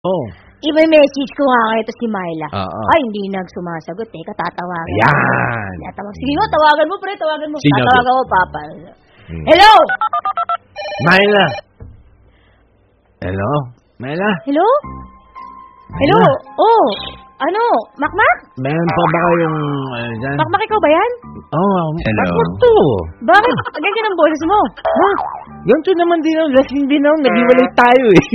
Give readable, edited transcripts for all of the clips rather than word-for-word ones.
Oh. I-message ko nga kayo si Myla. Ay, hindi nagsumasagot. Teka, tatawagan. Ayan. Sige mo, tawagan mo, pre. Tawagan mo. Sino? Tatawagan ko, Papa. Hello? Myla. Hello? Myla? Hello? Hello? Oh, ano? Makmak? Meron pa ba kayong dyan? Makmak, ikaw ba yan? Oh, Hello. Makmak to. Bakit? Ganyan ang boses mo. Ganito naman din ako. Lasing din ako. Nag-iwalay tayo eh.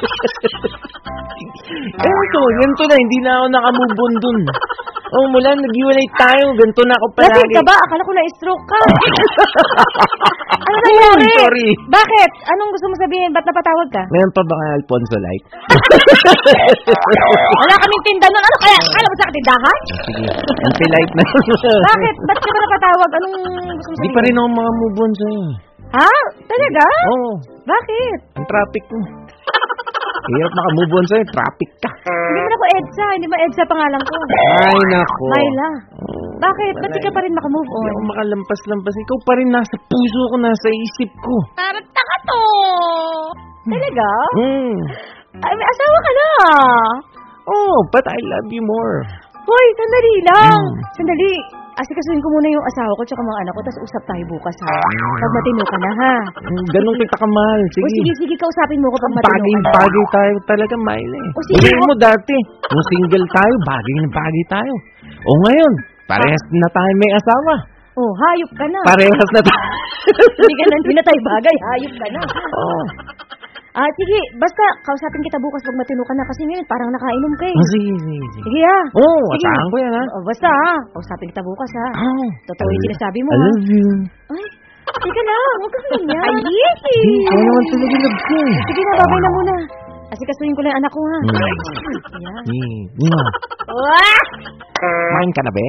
Ganito na. Hindi na ako nakamove on dun. Mula nag-iwalay tayo. Ganito na ako palagi. Lasing ka ba? Akala ko na-stroke ka. Ano nangyari? Sorry. Bakit? Anong gusto mo sabihin? Ba't napatawag ka? Meron pa ba kay Alfonso Light? Wala kaming tinda nun. Ano kaya? Kala mo sa tindahan? Sige. Anti-light na. Bakit? Ba't ka ba napatawag? Anong gusto mo sabihin? Di pa rin ako makamove on sa'yo. Ha? Talaga? Oo. Bakit? Ang traffic mo. Hirap makamove on sa'yo. Traffic ka. Hindi mo na ako EDSA. Hindi ba EDSA pangalan ko? Ay, nako. Myla. Bakit? Ba't di ka pa rin makamove Hindi ako on? makalampas-lampas. Ikaw pa rin nasa puso ko, nasa isip ko. Parang taka to. Talaga? Ay, may asawa ka na. Oh, but I love you more. Hoy, sandali lang. Sandali. Asikasuhin ko muna yung asawa ko tsaka mga anak ko, tapos usap tayo bukas, ha? Pag matino ka na, ha? Ganun kita kamahal. Sige. Sige, kausapin mo ko pag matino ka na. Bagay tayo talaga, Myla. Sige. Hindi mo dati. Kung single tayo, bagay na bagay tayo. O ngayon, parehas na tayo may asawa. Oh, hayop ka na. Parehas na tayo. Hindi na tayo bagay, hayop ka na. Oh. Sige, basta kausapin kita bukas pag matino ka na kasi ngayon parang nakainom ka eh. Sige. Sige, ha? Oo, Sige. asahan ko yan, ha? Basta, ha? Kausapin kita bukas, ha? Totoo yung sinasabi mo, I ha? love you. Ay, teka lang, huwag kang ganyan. Ay, Ikaw naman talaga love ko. Sige na, babay na muna. Asikasuhin ko lang yung anak ko, ha? Nina, Wah! kumain ka na, be?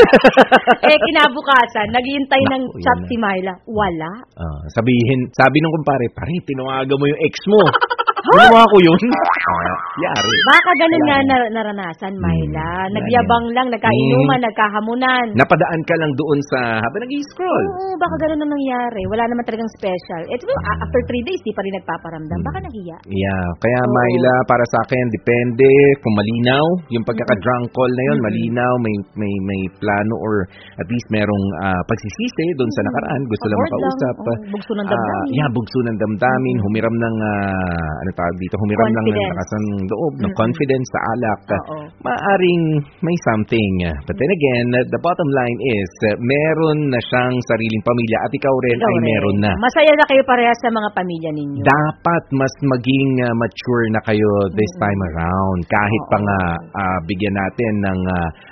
Kinabukasan, naghihintay ng Naku, chat yan si Myla. Wala. Sabi nung kumpare, pare, tinawagan mo yung ex mo. Ginawa ko yun. Yari. Baka ganun nga naranasan, Myla. Nagyabang lang, nagkainuman, nagkahamunan. Napadaan ka lang doon sa habang nag-i-scroll. Oo, baka ganun na nangyari. Wala naman talagang special. After 3 days, di pa rin nagpaparamdam. Baka nahiya. Yeah, kaya Myla, para sa akin, depende kung malinaw. Yung pagkaka-drunk call na yun, malinaw, may plano or at least merong pagsisisi doon sa nakaraan. Gusto lang makausap. Bugso ng damdamin. Bugso ng damdamin. Humiram ng, humiram ng nakasang loob, ng confidence sa alak. Maaring may something. But then again, the bottom line is, meron na siyang sariling pamilya at ikaw rin ay meron na. Masaya na kayo parehas sa mga pamilya ninyo. Dapat mas maging mature na kayo this time around. Kahit pa nga bigyan natin ng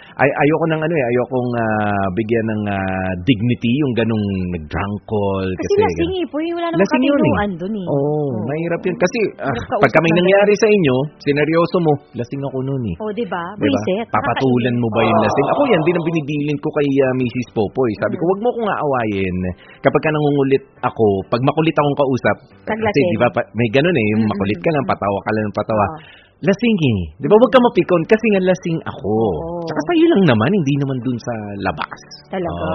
ayokong bigyan ng dignity yung ganung nag-drunk call. Kasi lasing po, wala namang katinuan dun eh. Mahirap yun. Kasi pagka may nangyari sa inyo, sineryoso mo, lasing ako nun eh. Diba? Buisit. Papatulan mo ba yung lasing? Ako yan din ang binibilin ko kay Mrs. Popoy. Sabi ko, wag mo akong aawayin. Kapag ka nangungulit ako, pag makulit akong kausap, kasi diba, may ganun eh, yung makulit ka lang, patawa ka lang ng patawa. Lasing eh. Di ba? Huwag ka mapikon kasi nga lasing ako. Tsaka sa'yo lang naman, hindi naman dun sa labas. Talaga?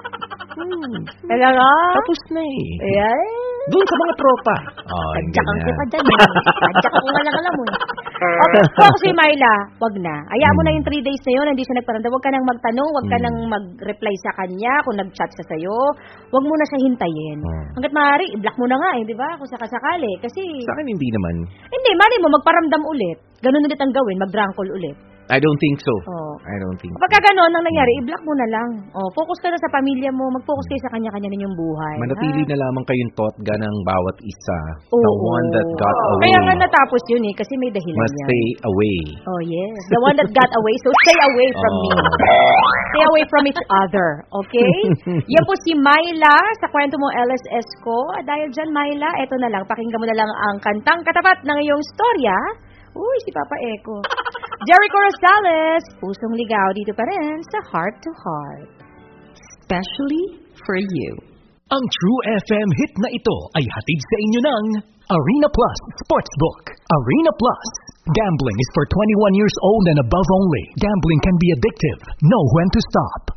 Talaga? Tapos na eh. Ayan. Doon sa mga tropa. Tadyakan ko pa dyan. Tadyakan ko nga lang alam mo. Kung si Myla, wag na. Hayaan mo na yung 3 days na yun, hindi siya nagparanda. Wag ka nang magtanong, wag ka nang mag-reply sa kanya kung nag-chat siya sa'yo. Wag mo na siya hintayin. Hanggat maaari, i-block mo na nga di ba? Kung sakasakali. Kasi sa akin hindi naman. Hindi, mali mo, magparamdam ulit. Ganun ulit ang gawin, mag-drunk call ulit. I don't think so. I don't think so. Pagka gano'n ang nangyari, i-block mo na lang. Focus ka na sa pamilya mo, mag-focus kayo sa kanya-kanya ninyong buhay. Manatili na lamang kayong totga ng bawat isa. The one that got away. Kaya nga natapos yun kasi may dahilan must stay away. Yes. The one that got away, so stay away from me. Stay away from each other. Okay? Yan po si Myla sa kwento mo LSS ko. Dahil dyan, Myla, eto na lang. Pakinggan mo na lang ang kantang katapat ng iyong storya. Uy, si Papa Echo. Jericho Rosales, pusong ligaw dito pa rin sa Heart to Heart. Especially for you. Ang True FM hit na ito ay hatid sa inyo ng Arena Plus Sportsbook. Arena Plus. Gambling is for 21 years old and above only. Gambling can be addictive. Know when to stop.